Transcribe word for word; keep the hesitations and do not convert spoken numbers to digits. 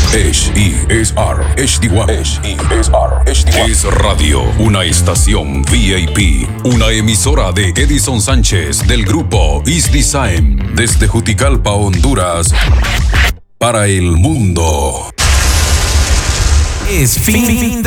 H E S R H D one. H E S R H D one. Es Radio, una estación V I P, una emisora de Edison Sánchez del grupo East Design, desde Juticalpa, Honduras, para el mundo. Es fin de